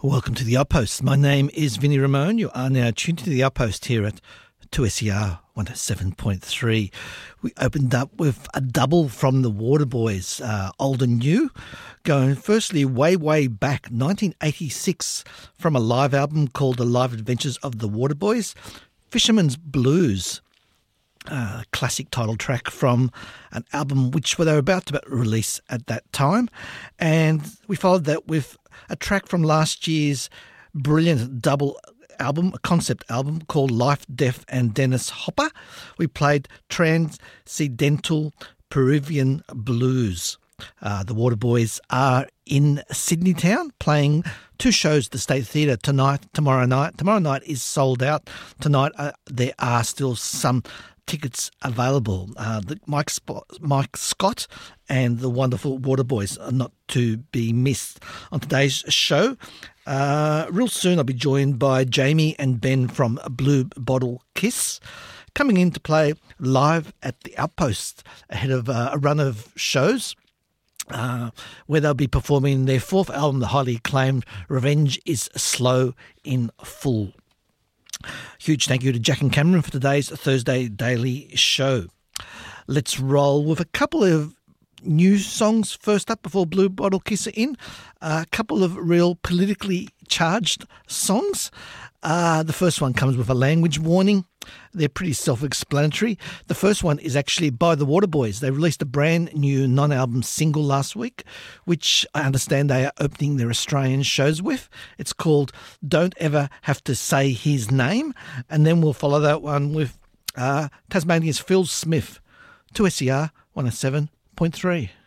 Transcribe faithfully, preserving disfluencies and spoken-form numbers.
Welcome to The Outpost. My name is Vinnie Ramone. You are now tuned to The Outpost here at two S E R one oh seven point three. We opened up with a double from the Waterboys, uh, old and new, going firstly way, way back, nineteen eighty-six, from a live album called The Live Adventures of the Waterboys, Fisherman's Blues. Uh, classic title track from an album which they were about to release at that time. And we followed that with a track from last year's brilliant double album, a concept album called Life, Death and Dennis Hopper. We played Transcendental Peruvian Blues. Uh, the Waterboys are in Sydney town playing two shows at the State Theatre tonight, tomorrow night. Tomorrow night is sold out. Tonight uh, there are still some tickets available. Uh, the Mike, Sp- Mike Scott and the wonderful Waterboys are not to be missed on today's show. Uh, real soon I'll be joined by Jamie and Ben from Blue Bottle Kiss, coming in to play live at the Outpost ahead of uh, a run of shows uh, where they'll be performing their fourth album, the highly acclaimed Revenge is Slow in Full. Huge thank you to Jack and Cameron for today's Thursday Daily Show. Let's roll with a couple of new songs first up before Blue Bottle Kiss are in. A couple of real politically charged songs. Uh, the first one comes with a language warning. They're pretty self-explanatory. The first one is actually by the Waterboys. They released a brand new non-album single last week, which I understand they are opening their Australian shows with. It's called Don't Ever Have to Say His Name. And then we'll follow that one with uh, Tasmania's Phil Smith, two S E R one oh seven point three.